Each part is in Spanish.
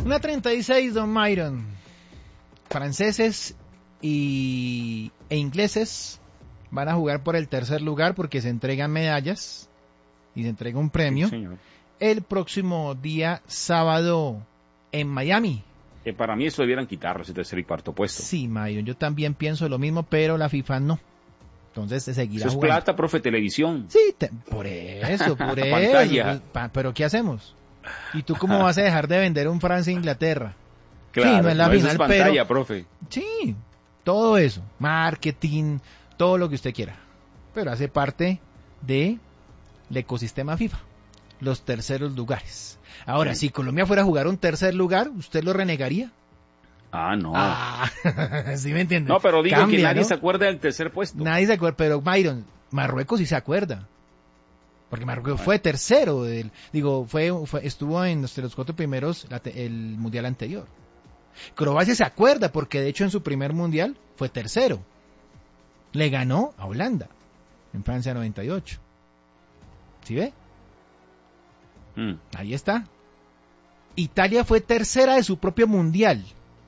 1:36, don Myron. Franceses e ingleses van a jugar por el tercer lugar porque se entregan medallas y se entrega un premio. Sí, señor. El próximo día sábado en Miami. Para mí eso debieran quitarlo, ese tercer y cuarto puesto. Sí, Myron, yo también pienso lo mismo, pero la FIFA no. Entonces se seguirá Eso es jugando. plata, profe, televisión. Sí, por eso. Pantalla. Pero ¿qué hacemos? ¿Y tú cómo vas a dejar de vender un Francia-Inglaterra? Claro, sí, no es la no, final, eso es pantalla, pero... profe. Sí, todo eso. Marketing, todo lo que usted quiera. Pero hace parte del ecosistema FIFA. Los terceros lugares. Ahora, si Colombia fuera a jugar un tercer lugar, ¿usted lo renegaría? Ah, no. ¿Sí me entiende? No, pero digo Cambia, que nadie ¿no? se acuerda del tercer puesto. Nadie se acuerda, pero Myron, Marruecos sí se acuerda. Porque Marruecos fue tercero. Estuvo en los 4 primeros el mundial anterior. Croacia se acuerda porque de hecho en su primer mundial fue tercero. Le ganó a Holanda en Francia 98. ¿Sí ve? Ahí está. Italia fue tercera de su propio mundial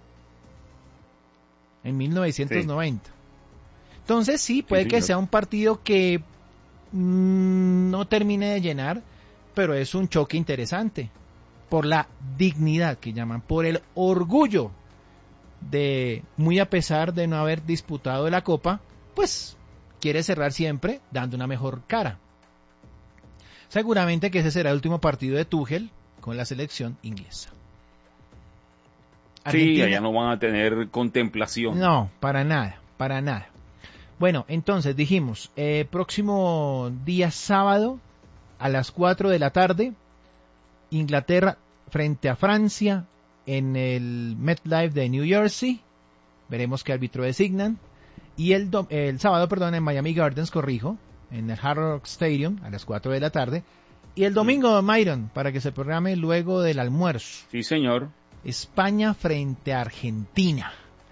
en 1990. Sí. Entonces sí, puede que sea un partido que no termine de llenar, pero es un choque interesante por la dignidad que llaman, por el orgullo de, muy a pesar de no haber disputado la Copa, pues quiere cerrar siempre dando una mejor cara. Seguramente que ese será el último partido de Tuchel con la selección inglesa. Argentina, sí, allá no van a tener contemplación. No, para nada, para nada. Bueno, entonces dijimos, próximo día sábado a las 4 de la tarde, Inglaterra frente a Francia en el MetLife de New Jersey. Veremos qué árbitro designan. Y el sábado, en Miami Gardens, en el Hard Rock Stadium a las 4 de la tarde. Y el domingo, Myron, para que se programe luego del almuerzo. Sí, señor. España frente a Argentina.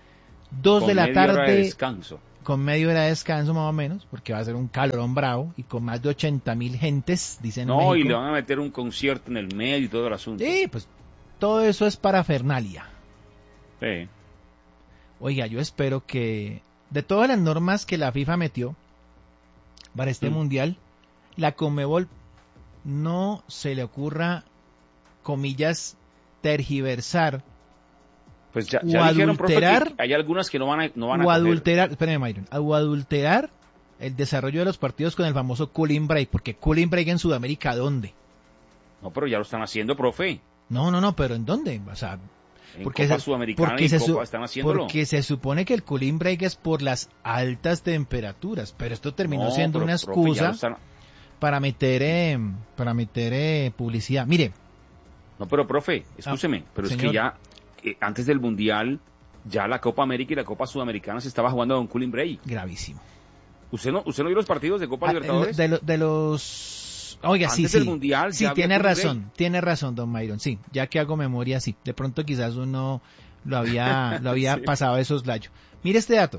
2 de la tarde. Con media hora de descanso. Con media hora de descanso más o menos, porque va a ser un calorón bravo y con más de 80,000 gentes, dicen en México. Y le van a meter un concierto en el medio y todo el asunto. Sí, pues todo eso es parafernalia. Sí. Oiga, yo espero que de todas las normas que la FIFA metió para este mundial, la Conmebol no se le ocurra, comillas, tergiversar. Pues ya dijeron, adulterar, profe, que hay algunas que no van a o adulterar, espérame, Myron, o adulterar el desarrollo de los partidos con el famoso cooling break, porque cooling break en Sudamérica, ¿dónde? No, pero ya lo están haciendo, profe. No, pero ¿en dónde? O sea, porque Copa Sudamericana y Copa están haciéndolo. Porque se supone que el cooling break es por las altas temperaturas, pero esto terminó siendo una excusa, profe, para meter publicidad. Mire. No, pero profe, escúcheme, pero señor, es que ya antes del Mundial, ya la Copa América y la Copa Sudamericana se estaba jugando con cooling break. Gravísimo. ¿Usted no vio los partidos de Copa Libertadores? De los... Oiga, antes del Mundial, sí, tiene razón, don Myron, sí, ya que hago memoria, sí. De pronto quizás uno lo había sí, pasado de soslayo. Mire este dato.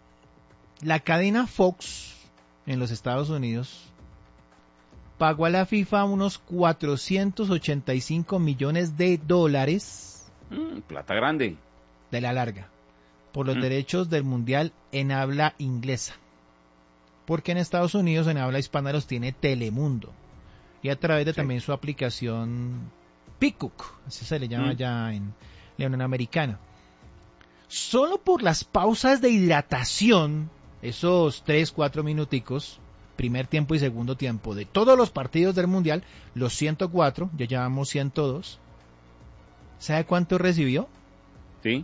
La cadena Fox en los Estados Unidos pagó a la FIFA unos 485 millones de dólares. Plata grande. De la larga. Por los derechos del mundial en habla inglesa. Porque en Estados Unidos en habla hispana los tiene Telemundo. Y a través de también su aplicación Peacock. Así se le llama ya en la Unión Americana. Solo por las pausas de hidratación, esos 3-4 minuticos, primer tiempo y segundo tiempo, de todos los partidos del mundial, los 104, ya llevamos 102. ¿Sabe cuánto recibió? Sí.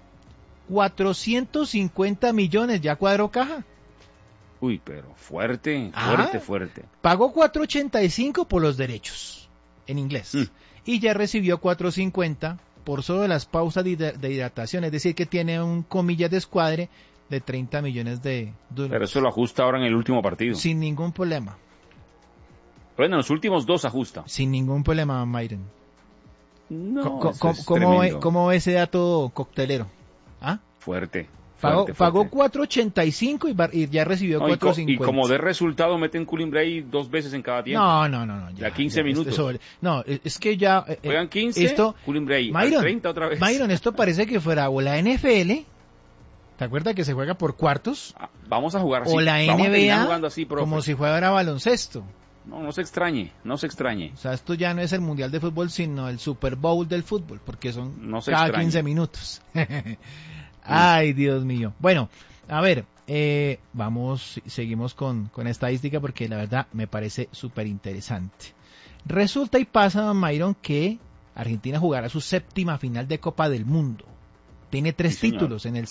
450 millones, ya cuadró caja. Uy, pero fuerte. Pagó 485 por los derechos, en inglés. Y ya recibió 450 por solo las pausas de hidratación, es decir, que tiene un comillas de escuadre de 30 millones de dólares. Pero eso lo ajusta ahora en el último partido. Sin ningún problema. Bueno, en los últimos 2 ajusta. Sin ningún problema, Myron. No, ¿Cómo ve ese dato coctelero? ¿Ah? Fuerte. Pagó 4.85 y ya recibió 4.50. Y como de resultado meten Cullen Bray 2 veces en cada tiempo. No. Ya 15 minutos. Es que ya... Juegan 15, Cullen Bray al 30 otra vez. Myron, esto parece que fuera o la NFL... ¿Te acuerdas que se juega por cuartos? Vamos a jugar así. O la NBA, jugando así, como si fuera baloncesto. No se extrañe. O sea, esto ya no es el Mundial de Fútbol, sino el Super Bowl del fútbol, porque son cada extrañe. 15 minutos. Ay, Dios mío. Bueno, a ver, seguimos con estadística porque la verdad me parece súper interesante. Resulta y pasa, don Myron, que Argentina jugará su 7ª final de Copa del Mundo. Tiene 3 títulos, en el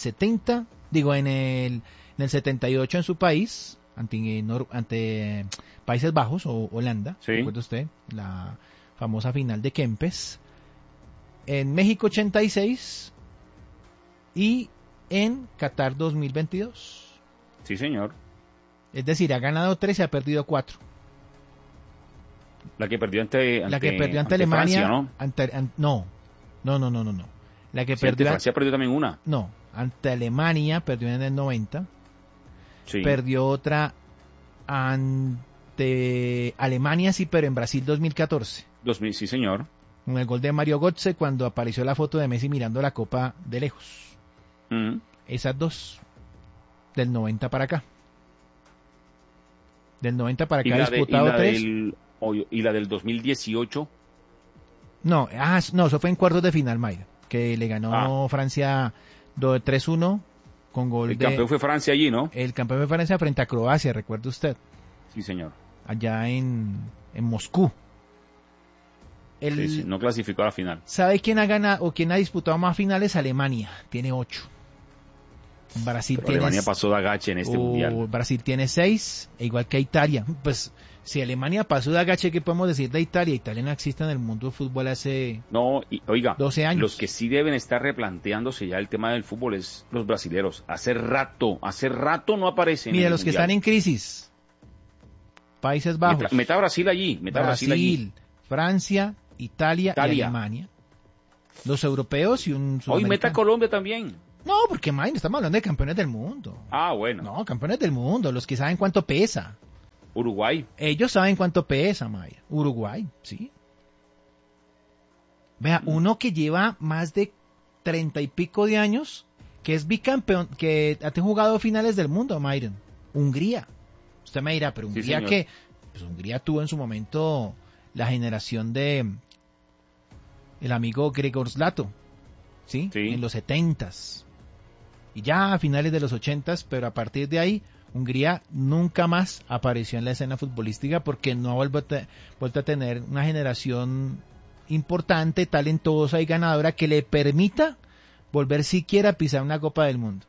78 en su país, ante Países Bajos o Holanda, ¿recuerda usted? La famosa final de Kempes. En México 86 y en Qatar 2022. Sí, señor. Es decir, ha ganado 3 y ha perdido 4. La que perdió ante Alemania, Francia, ¿no? No. La que perdió Francia perdió también una. No, ante Alemania perdió en el 90. Sí. Perdió otra ante Alemania, sí, pero en Brasil 2014. Sí, señor. Con el gol de Mario Götze cuando apareció la foto de Messi mirando la copa de lejos. Esas 2 del 90 para acá. Del 90 para acá ha disputado 3. ¿Y la del 2018? No, eso fue en cuartos de final, Mayra, que le ganó Francia 3-1 con gol El campeón fue Francia allí, ¿no? El campeón fue Francia frente a Croacia, ¿recuerda usted? Sí, señor. Allá en Moscú. Sí, no clasificó a la final. ¿Sabe quién ha ganado o quién ha disputado más finales? Alemania, tiene 8. Alemania pasó de agache en este mundial. Brasil tiene 6, igual que Italia. Pues si Alemania pasó de agache, ¿qué podemos decir de Italia? Italia no existe en el mundo del fútbol hace 12 años. Los que sí deben estar replanteándose ya el tema del fútbol es los brasileros. Hace rato no aparecen. Mira, los mundial. Que están en crisis. Países Bajos. Meta Brasil allí. Brasil, Francia, Italia y Alemania. Los europeos y un sudamericano. Hoy meta Colombia también. No, porque estamos hablando de campeones del mundo. Bueno. No, campeones del mundo, los que saben cuánto pesa. Uruguay. Ellos saben cuánto pesa, Maya. Uruguay, sí. Vea, uno que lleva más de 30 y pico de años, que es bicampeón, que ha jugado finales del mundo, Myron. Hungría. Usted me dirá, pero Hungría que... Pues Hungría tuvo en su momento la generación de el amigo Gregor Slato, ¿sí? En los 70s. Y ya a finales de los 80s, pero a partir de ahí, Hungría nunca más apareció en la escena futbolística porque no ha vuelto a tener una generación importante, talentosa y ganadora que le permita volver siquiera a pisar una Copa del Mundo.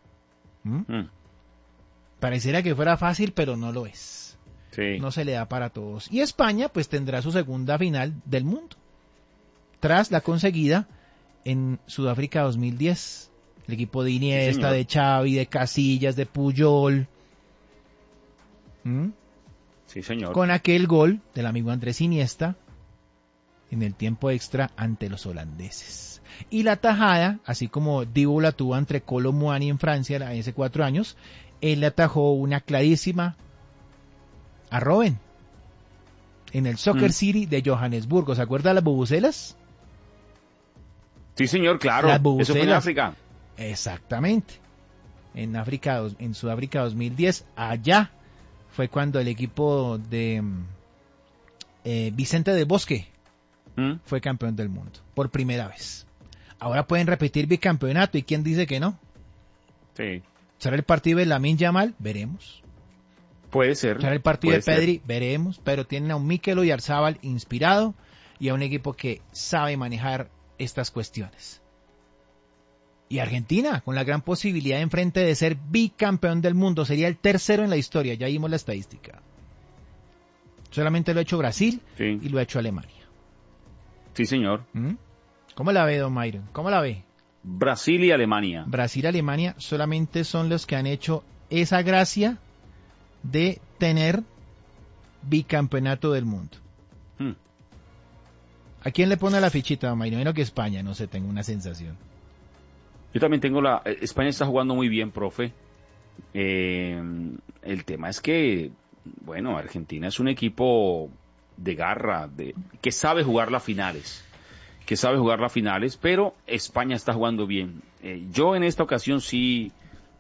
Pareciera que fuera fácil, pero no lo es. Sí. No se le da para todos. Y España pues tendrá su segunda final del mundo, tras la conseguida en Sudáfrica 2010. El equipo de Iniesta, de Xavi, de Casillas, de Puyol. Sí, señor. Con aquel gol del amigo Andrés Iniesta en el tiempo extra ante los holandeses. Y la tajada, así como Dibu la tuvo ante Kolo Muani en Francia hace 4 años, él le atajó una clarísima a Robben en el Soccer City de Johannesburgo. ¿Se acuerda de las bubucelas? Sí, señor, claro. Eso fue en África. Exactamente. En Sudáfrica 2010, allá fue cuando el equipo de Vicente del Bosque fue campeón del mundo, por primera vez. Ahora pueden repetir bicampeonato, ¿y quién dice que no? Sí. ¿Será el partido de Lamine Yamal? Veremos. Puede ser. ¿Será el partido de Pedri? Veremos, pero tienen a un Mikel Oyarzabal inspirado y a un equipo que sabe manejar estas cuestiones. Y Argentina, con la gran posibilidad enfrente de ser bicampeón del mundo, sería el tercero en la historia, ya vimos la estadística. Solamente lo ha hecho Brasil y lo ha hecho Alemania. Sí, señor. ¿Cómo la ve, don Myron? ¿Cómo la ve? Brasil y Alemania. Brasil y Alemania solamente son los que han hecho esa gracia de tener bicampeonato del mundo. ¿A quién le pone la fichita, don Myron? Menos que España, no sé, tengo una sensación. Yo también tengo España está jugando muy bien, profe. El tema es que, bueno, Argentina es un equipo de garra, que sabe jugar las finales. Pero España está jugando bien. Yo en esta ocasión sí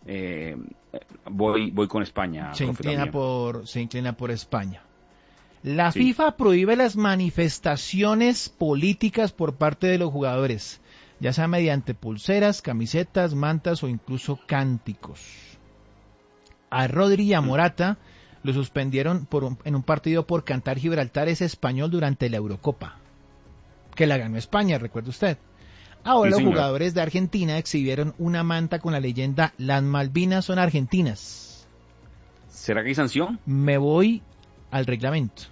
voy con España. Se inclina por España. La FIFA prohíbe las manifestaciones políticas por parte de los jugadores, ya sea mediante pulseras, camisetas, mantas o incluso cánticos. A Rodri y a Morata lo suspendieron en un partido por cantar Gibraltar es español durante la Eurocopa, que la ganó España, recuerde usted. Ahora los jugadores de Argentina exhibieron una manta con la leyenda Las Malvinas son argentinas. ¿Será que hay sanción? Me voy al reglamento.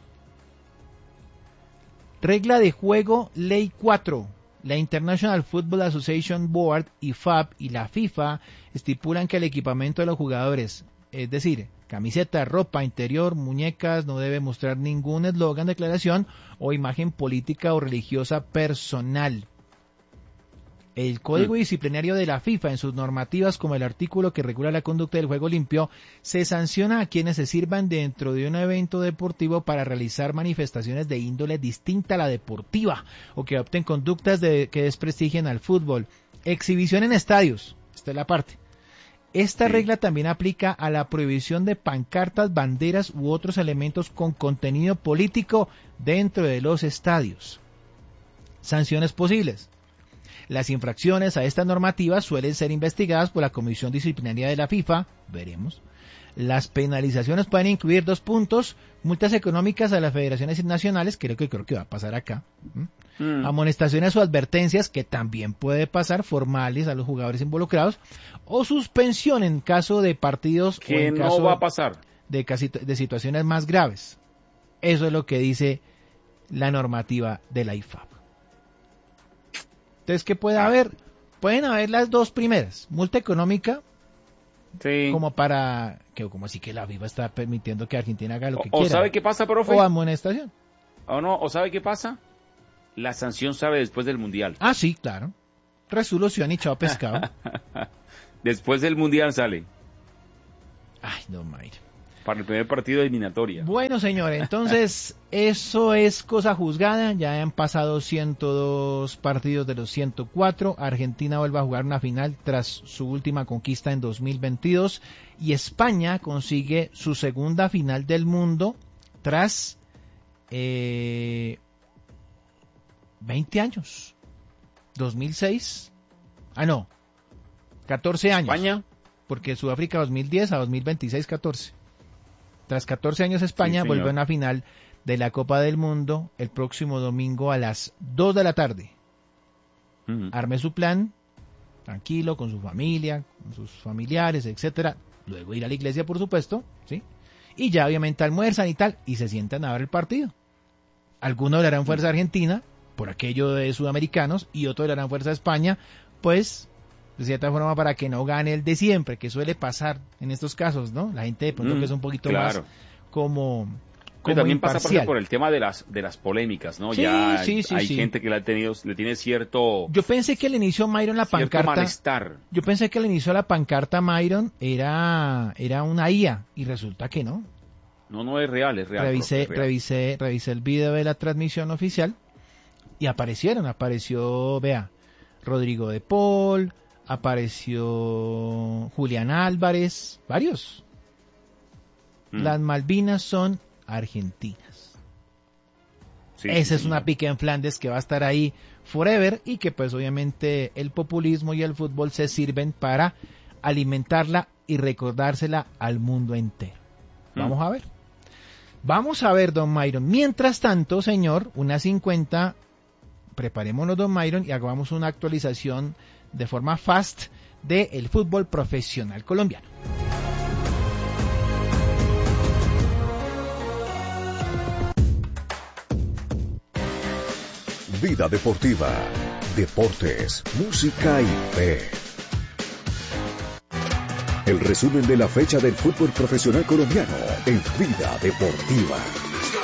Regla de juego, Ley 4. La International Football Association Board, IFAB, y la FIFA estipulan que el equipamiento de los jugadores, es decir, camiseta, ropa interior, muñecas, no debe mostrar ningún eslogan, declaración o imagen política o religiosa personal. El Código Disciplinario de la FIFA, en sus normativas como el artículo que regula la conducta del juego limpio, se sanciona a quienes se sirvan dentro de un evento deportivo para realizar manifestaciones de índole distinta a la deportiva o que opten conductas que desprestigien al fútbol. Exhibición en estadios, esta es la parte. Esta regla también aplica a la prohibición de pancartas, banderas u otros elementos con contenido político dentro de los estadios. Sanciones posibles. Las infracciones a esta normativa suelen ser investigadas por la Comisión Disciplinaria de la FIFA, veremos. Las penalizaciones pueden incluir 2 puntos, multas económicas a las federaciones nacionales, creo que va a pasar acá, amonestaciones o advertencias, que también puede pasar, formales a los jugadores involucrados, o suspensión en caso de partidos que o en no caso va a pasar de situaciones más graves. Eso es lo que dice la normativa de la IFAB. Entonces, ¿qué puede haber? Pueden haber las 2 primeras, multa económica, como para como así que la FIFA está permitiendo que Argentina haga lo que quiera. ¿O sabe qué pasa, profe? O amonestación. ¿O sabe qué pasa? La sanción sabe después del Mundial. Ah, sí, claro. Resolución y chao pescado. Después del Mundial sale. Ay, no, Mayra. Para el primer partido de eliminatoria. Bueno, señores, entonces eso es cosa juzgada. Ya han pasado 102 partidos de los 104. Argentina vuelve a jugar una final tras su última conquista en 2022. Y España consigue su segunda final del mundo tras 20 años. 2006. 14 años. España. Porque Sudáfrica 2010 a 2026, 14. Tras 14 años España vuelve a una final de la Copa del Mundo el próximo domingo a las 2 de la tarde. Arme su plan, tranquilo, con su familia, con sus familiares, etcétera. Luego ir a la iglesia, por supuesto, ¿sí? Y ya obviamente almuerzan y tal, y se sientan a ver el partido. Algunos le harán fuerza a Argentina, por aquello de sudamericanos, y otros le harán fuerza a España, pues de cierta forma para que no gane el de siempre, que suele pasar en estos casos, ¿no? La gente de pronto que es un poquito más como también imparcial. Pasa por el tema de las polémicas, ¿no? Sí, ya sí, hay sí. gente que le tiene cierto... Yo pensé que al inicio Myron la pancarta... malestar. Yo pensé que al inicio la pancarta Myron era una IA y resulta que no. No es real, es real. Revisé el video de la transmisión oficial y apareció, vea, Rodrigo de Paul, apareció Julián Álvarez, varios. Las Malvinas son argentinas. Esa es una pica en Flandes que va a estar ahí forever y que pues obviamente el populismo y el fútbol se sirven para alimentarla y recordársela al mundo entero. Vamos a ver, don Myron. Mientras tanto, señor, 1:50, preparémonos, don Myron, y hagamos una actualización de forma fast del fútbol profesional colombiano. Vida deportiva, deportes, música y fe. El resumen de la fecha del fútbol profesional colombiano en Vida Deportiva.